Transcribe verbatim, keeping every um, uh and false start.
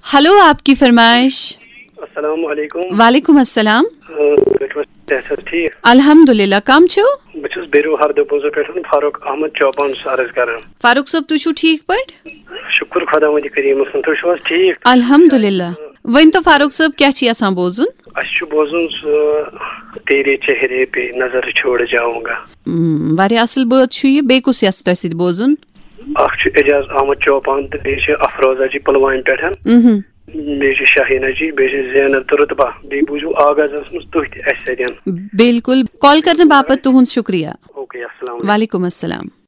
Hello, आपकी फरमाइश। अस्सलाम वालेकुम। वालेकुम अस्सलाम। ठीक अल्हम्दुलिल्लाह। कम छो? बस बेरो हर दोपहर पे फारूक अहमद चौपान अर्ज कर। फारूक साहब तुझु ठीक पट? शुक्र खुदा वंद करीम तुझ ठीक? अल्हम्दुलिल्लाह। वन तो फारूक साहब क्या छी आसान बोजुन? अच्छु बोजुन तेरे चेहरे पे नजर छोड़ जाऊंगा। वारिया असल बात छु ये बे कुस यस तसिद बोजुन? अख एजाज अहमद चौपान तो बे अफरोजा जी पलवान पे बे शाहीना जी बे ज़ैनब रुतबा बे बूझू आगाज़स मस तुह त अस सदन। बिल्कुल, कॉल करने बापत तुहुंद शुक्रिया। ओके, अस्सलाम वालेकुम। वालेकुम अस्सलाम।